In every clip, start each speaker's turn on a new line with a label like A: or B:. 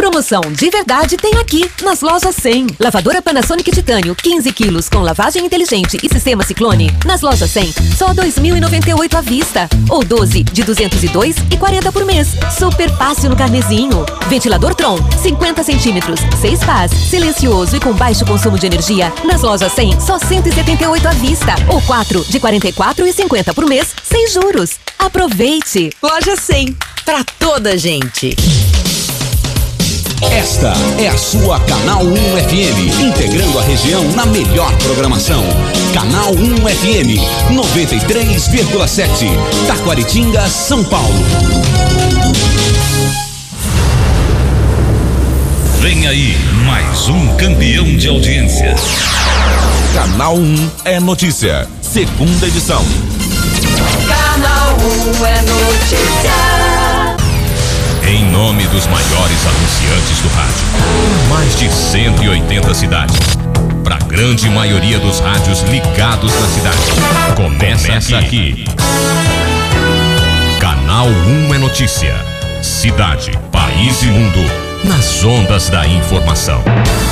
A: Promoção de verdade tem aqui, nas lojas 100. Lavadora Panasonic Titânio, 15 quilos, com lavagem inteligente e sistema Ciclone. Nas lojas 100, só R$ 2.098 à vista. Ou 12 de R$ 202,40 por mês. Super fácil no carnezinho. Ventilador Tron, 50 centímetros, 6 pás, silencioso e com baixo consumo de energia. Nas lojas 100, só R$ 178 à vista. Ou 4 de R$ 44,50 por mês, sem juros. Aproveite!
B: Loja 100, pra toda gente.
C: Esta é a sua Canal 1 FM, integrando a região na melhor programação. Canal 1 FM, 93,7, Taquaritinga, São Paulo.
D: Vem aí, mais um campeão de audiência.
E: Canal 1 é notícia, segunda edição.
F: Canal 1 é notícia.
D: Em nome dos maiores anunciantes do rádio, mais de 180 cidades, para a grande maioria dos rádios ligados na cidade. Começa aqui. Canal 1 é notícia. Cidade, país e mundo, nas ondas da informação.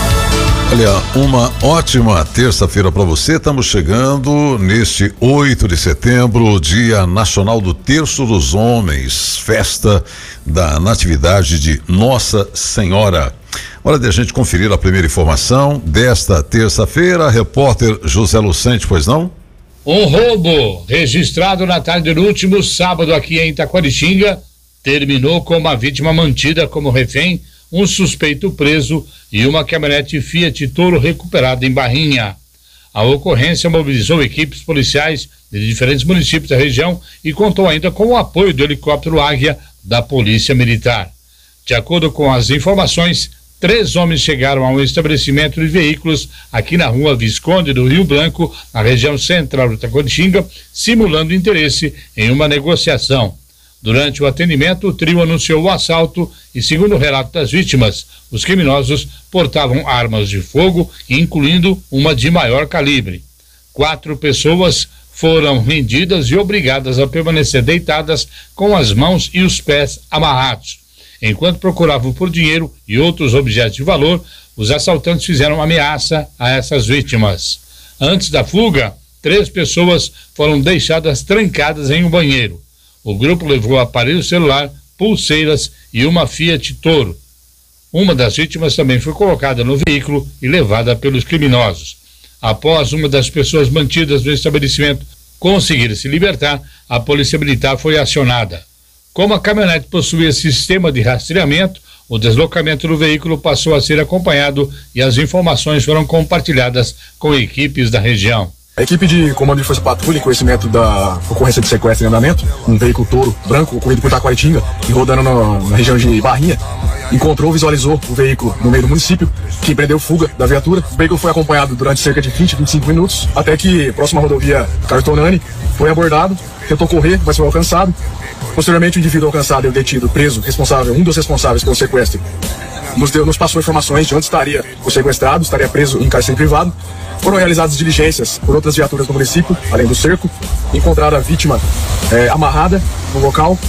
G: Olha, uma ótima terça-feira para você. Estamos chegando neste 8 de setembro, Dia Nacional do Terço dos Homens, festa da Natividade de Nossa Senhora. Hora de a gente conferir a primeira informação desta terça-feira. Repórter José Lucente, pois não?
H: Um roubo registrado na tarde do último sábado aqui em Taquaritinga terminou com uma vítima mantida como refém, um suspeito preso e uma caminhonete Fiat Toro recuperada em Barrinha. A ocorrência mobilizou equipes policiais de diferentes municípios da região e contou ainda com o apoio do helicóptero Águia da Polícia Militar. De acordo com as informações, 3 homens chegaram a um estabelecimento de veículos aqui na rua Visconde do Rio Branco, na região central de Taquaritinga, simulando interesse em uma negociação. Durante o atendimento, o trio anunciou o assalto e, segundo o relato das vítimas, os criminosos portavam armas de fogo, incluindo uma de maior calibre. 4 pessoas foram rendidas e obrigadas a permanecer deitadas com as mãos e os pés amarrados. Enquanto procuravam por dinheiro e outros objetos de valor, os assaltantes fizeram ameaça a essas vítimas. Antes da fuga, 3 pessoas foram deixadas trancadas em um banheiro. O grupo levou aparelho celular, pulseiras e uma Fiat Toro. Uma das vítimas também foi colocada no veículo e levada pelos criminosos. Após uma das pessoas mantidas no estabelecimento conseguir se libertar, a Polícia Militar foi acionada. Como a caminhonete possuía sistema de rastreamento, o deslocamento do veículo passou a ser acompanhado e as informações foram compartilhadas com equipes da região.
I: A equipe de comando de força patrulha, em conhecimento da ocorrência de sequestro em andamento, um veículo Toro branco ocorrido por Taquaritinga e rodando na região de Barrinha, encontrou, visualizou o veículo no meio do município, que empreendeu fuga da viatura. O veículo foi acompanhado durante cerca de 20, 25 minutos, até que, próxima à rodovia Cartonani, foi abordado, tentou correr, mas foi alcançado. Posteriormente, o indivíduo alcançado e o detido, preso, um dos responsáveis pelo sequestro, nos passou informações de onde estaria o sequestrado, estaria preso em cárcere privado. Foram realizadas diligências por outras viaturas do município, além do cerco. Encontraram a vítima amarrada no local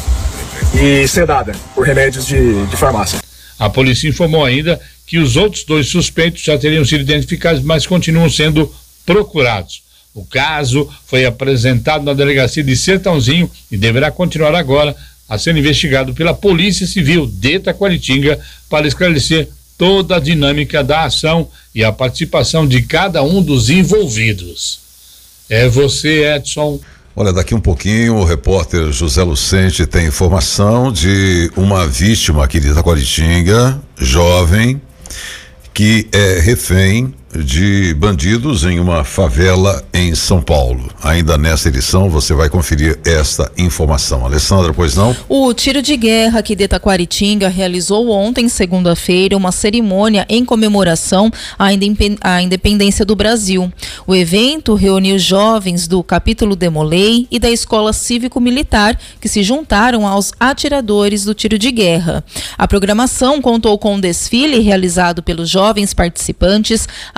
I: e sedada por remédios de farmácia.
H: A polícia informou ainda que os outros 2 suspeitos já teriam sido identificados, mas continuam sendo procurados. O caso foi apresentado na delegacia de Sertãozinho e deverá continuar agora a ser investigado pela Polícia Civil de Taquaritinga para esclarecer toda a dinâmica da ação e a participação de cada um dos envolvidos. É você, Edson.
G: Olha, daqui um pouquinho o repórter José Lucente tem informação de uma vítima aqui de Taquaritinga, jovem, que é refém de bandidos em uma favela em São Paulo. Ainda nessa edição você vai conferir esta informação. Alessandra, pois não?
J: O Tiro de Guerra aqui de Taquaritinga realizou ontem, segunda-feira, uma cerimônia em comemoração à independência do Brasil. O evento reuniu jovens do capítulo Demolei e da Escola Cívico-Militar que se juntaram aos atiradores do Tiro de Guerra. A programação contou com um desfile realizado pelos jovens participantes,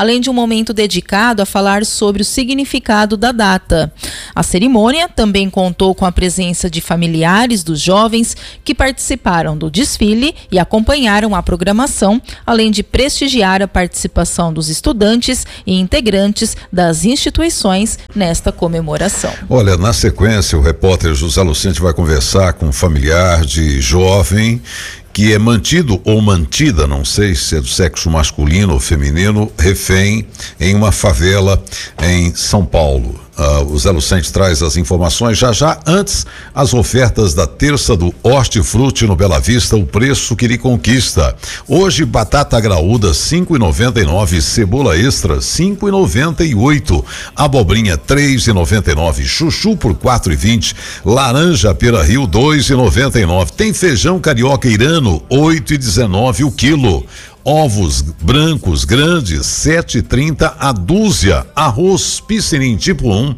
J: além de um momento dedicado a falar sobre o significado da data. A cerimônia também contou com a presença de familiares dos jovens que participaram do desfile e acompanharam a programação, além de prestigiar a participação dos estudantes e integrantes das instituições nesta comemoração.
G: Olha, na sequência, o repórter José Lucente vai conversar com um familiar de jovem que é mantido ou mantida, não sei se é do sexo masculino ou feminino, refém em uma favela em São Paulo. O Zé Lucente traz as informações já. Antes, as ofertas da terça do Hortifruti no Bela Vista, o preço que lhe conquista. Hoje, batata graúda 5,99, cebola extra 5,98, abobrinha 3,99, chuchu por 4,20, laranja Pera Rio 2,99. Tem feijão carioca irano 8,19 o quilo. Ovos brancos grandes 7,30 a dúzia. Arroz Piscinim tipo 1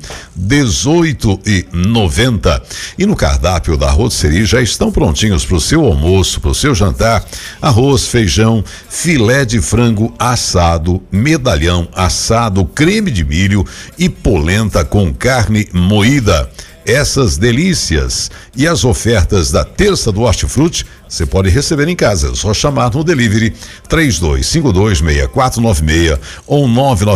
G: 18,90. E no cardápio da rotisserie já estão prontinhos para o seu almoço, para o seu jantar: arroz, feijão, filé de frango assado, medalhão assado, creme de milho e polenta com carne moída. Essas delícias e as ofertas da terça do Hortifruti você pode receber em casa, é só chamar no delivery 32526496 ou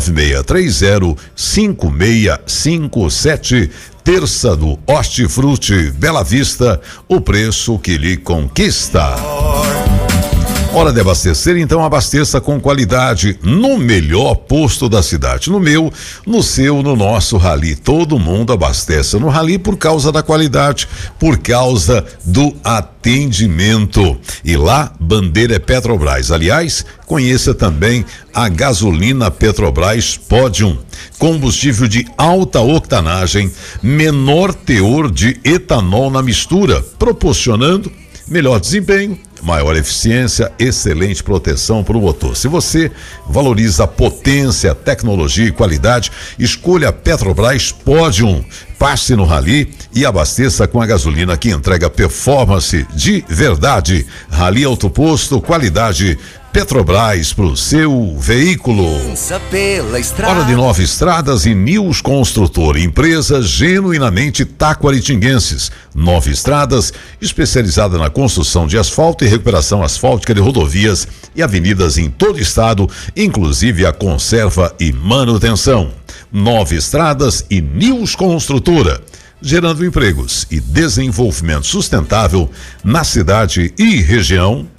G: 996305657. Terça do Hortifruti Bela Vista, o preço que lhe conquista. Hora de abastecer, então abasteça com qualidade no melhor posto da cidade. No meu, no seu, no nosso Rally. Todo mundo abastece no Rally por causa da qualidade, por causa do atendimento. E lá, bandeira é Petrobras. Aliás, conheça também a gasolina Petrobras Podium. Combustível de alta octanagem, menor teor de etanol na mistura, proporcionando melhor desempenho, maior eficiência, excelente proteção para o motor. Se você valoriza a potência, tecnologia e qualidade, escolha a Petrobras Podium. Passe no Rally e abasteça com a gasolina que entrega performance de verdade. Rally Autoposto, qualidade Petrobras para o seu veículo. Hora de Nova Estradas e Nils Construtor, empresa genuinamente taquaritinguenses. Nova Estradas, especializada na construção de asfalto e recuperação asfáltica de rodovias e avenidas em todo o estado, inclusive a conserva e manutenção. Nova Estradas e Nils Construtora, gerando empregos e desenvolvimento sustentável na cidade e região.